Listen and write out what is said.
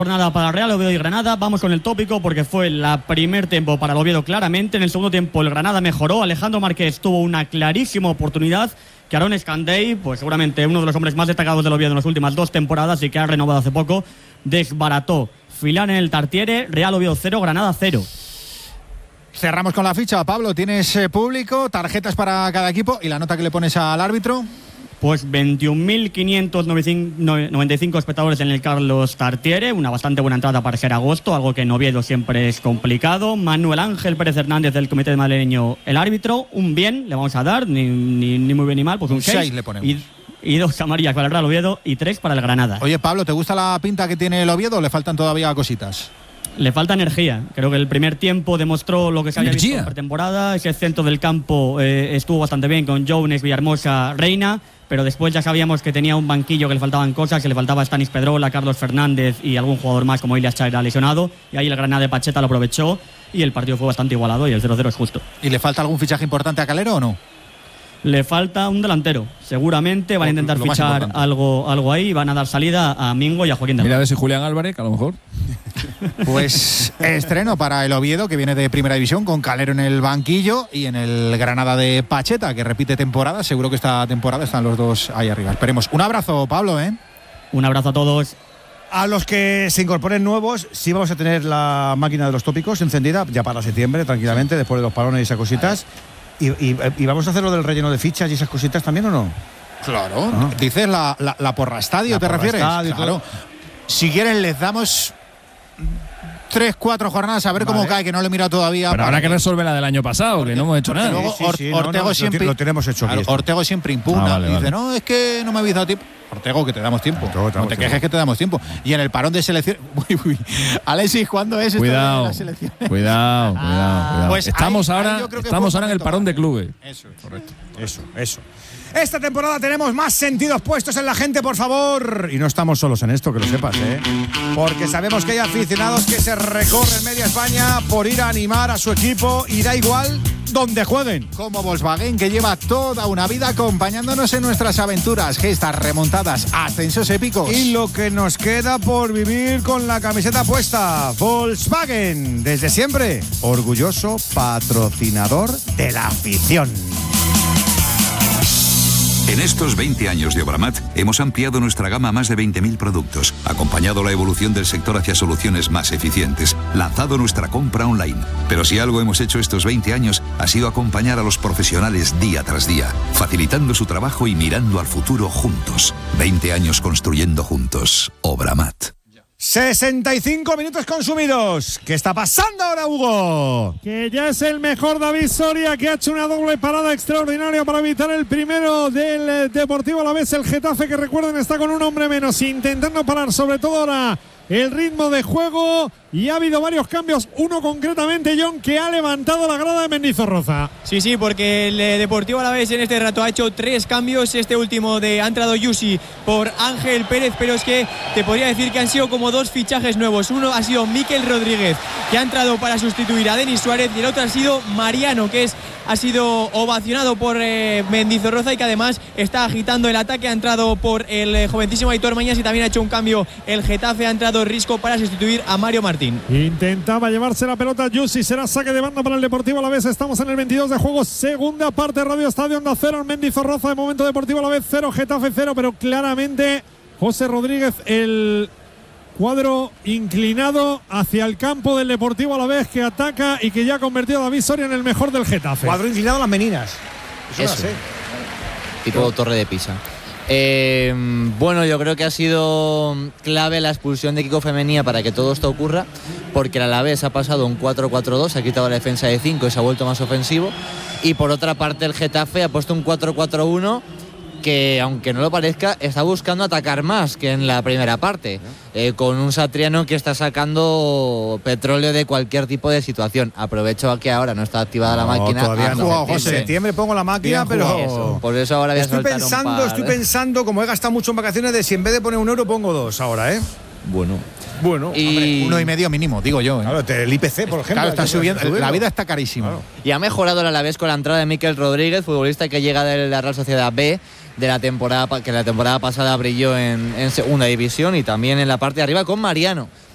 Jornada para Real Oviedo y Granada. Vamos con el tópico porque fue el primer tiempo para el Oviedo claramente. En el segundo tiempo el Granada mejoró. Alejandro Márquez tuvo una clarísima oportunidad que Aaron Escandey, pues seguramente uno de los hombres más destacados del Oviedo en las últimas 2 temporadas y que ha renovado hace poco, desbarató. Filar en el Tartiere, Real Oviedo 0, Granada 0. Cerramos con la ficha. Pablo, ¿tienes público, tarjetas para cada equipo y la nota que le pones al árbitro? Pues 21.595 espectadores en el Carlos Tartiere, una bastante buena entrada para ser agosto, algo que en Oviedo siempre es complicado. Manuel Ángel Pérez Hernández del Comité Madrileño, el árbitro, un bien le vamos a dar, ni muy bien ni mal, pues un 6 le ponemos. Y 2 amarillas para el Real Oviedo y 3 para el Granada. Oye, Pablo, ¿te gusta la pinta que tiene el Oviedo o le faltan todavía cositas? Le falta energía. Creo que el primer tiempo demostró lo que se había visto en pretemporada. Ese centro del campo estuvo bastante bien con Jones, Villahermosa, Reina, pero después ya sabíamos que tenía un banquillo que le faltaban cosas, que le faltaba Stanis Pedrola, Carlos Fernández y algún jugador más como Ilias Chaira lesionado, y ahí el Granada de Pacheta lo aprovechó y el partido fue bastante igualado y el 0-0 es justo. ¿Y le falta algún fichaje importante a Calero o no? Le falta un delantero. Seguramente van a intentar fichar algo ahí. Van a dar salida a Mingo y a Joaquín de Mira a ver si Julián Álvarez, a lo mejor. Pues estreno para el Oviedo, que viene de Primera División, con Calero en el banquillo y en el Granada de Pacheta, que repite temporada. Seguro que esta temporada están los dos ahí arriba. Esperemos. Un abrazo, Pablo, ¿eh? Un abrazo a todos. A los que se incorporen nuevos, sí vamos a tener la máquina de los tópicos encendida ya para septiembre, tranquilamente, después de los parones y esas cositas. ¿Y vamos a hacer lo del relleno de fichas y esas cositas también o no? Claro. ¿Ah? ¿Dices la porra estadio, te refieres? Estadio, claro. Si quieren les damos 3-4 jornadas a ver cómo cae, que no lo he mirado todavía. Pero habrá que resolver la del año pasado, que no hemos hecho nada. Luego Ortego siempre lo tenemos hecho aquí. Ortego siempre impugna. Vale. Dice, no, es que no me habéis dado tiempo. Ortego, que te damos tiempo. No te quejes que te damos tiempo. Y en el parón de selección. Alexis, ¿cuándo es esto de las selecciones? Cuidado. Pues estamos ahora en el parón de clubes. Eso es correcto. Eso. Esta temporada tenemos más sentidos puestos en la gente, por favor. Y no estamos solos en esto, que lo sepas, ¿eh? Porque sabemos que hay aficionados que se recorren media España por ir a animar a su equipo y da igual donde jueguen. Como Volkswagen, que lleva toda una vida acompañándonos en nuestras aventuras, gestas, remontadas, ascensos épicos. Y lo que nos queda por vivir con la camiseta puesta. Volkswagen, desde siempre, orgulloso patrocinador de la afición. En estos 20 años de Obramat hemos ampliado nuestra gama a más de 20.000 productos, acompañado la evolución del sector hacia soluciones más eficientes, lanzado nuestra compra online. Pero si algo hemos hecho estos 20 años ha sido acompañar a los profesionales día tras día, facilitando su trabajo y mirando al futuro juntos. 20 años construyendo juntos. Obramat. 65 minutos consumidos. ¿Qué está pasando ahora, Hugo? Que ya es el mejor David Soria, que ha hecho una doble parada extraordinaria para evitar el primero del Deportivo Alavés. El Getafe, que recuerden, está con un hombre menos, intentando parar sobre todo ahora el ritmo de juego, y ha habido varios cambios, uno concretamente, John, que ha levantado la grada de Mendizorroza. Sí, porque el Deportivo Alavés en este rato ha hecho 3 cambios. Este último ha entrado Yusi por Ángel Pérez, pero es que te podría decir que han sido como 2 fichajes nuevos. Uno ha sido Mikel Rodríguez, que ha entrado para sustituir a Denis Suárez, y el otro ha sido Mariano, que ha sido ovacionado por Mendizorroza y que además está agitando el ataque. Ha entrado por el jovencísimo Aitor Mañas, y también ha hecho un cambio el Getafe, ha entrado Risco para sustituir a Mario Martín. Intentaba llevarse la pelota Yusi, será saque de banda para el Deportivo Alavés. Estamos en el 22 de juego, segunda parte, Radio Estadio Onda 0 en Mendizorroza. De momento Deportivo Alavés 0, Getafe 0, pero claramente José Rodríguez, el cuadro inclinado hacia el campo del Deportivo Alavés, que ataca y que ya ha convertido a David Soria en el mejor del Getafe. Cuadro inclinado a las meninas. Eso. Tipo Torre de Pisa. Bueno, yo creo que ha sido clave la expulsión de Kiko Femenía para que todo esto ocurra, porque el Alavés ha pasado un 4-4-2, ha quitado la defensa de 5 y se ha vuelto más ofensivo, y por otra parte el Getafe ha puesto un 4-4-1 que, aunque no lo parezca, está buscando atacar más que en la primera parte, con un Satriano que está sacando petróleo de cualquier tipo de situación. Aprovecho que ahora no está activada la máquina. Todavía no. En septiembre pongo la máquina, pero por eso ahora voy a soltar estoy pensando, como he gastado mucho en vacaciones, de si en vez de poner 1 euro pongo 2 ahora, ¿eh? Bueno, y 1,5 mínimo, digo yo. Claro, el IPC, por ejemplo. Claro, está subiendo. La vida está carísima. Claro. Y ha mejorado el Alavés con la entrada de Mikel Rodríguez, futbolista que llega de la Real Sociedad B, de la temporada, que la temporada pasada brilló en segunda división, y también en la parte de arriba con Mariano,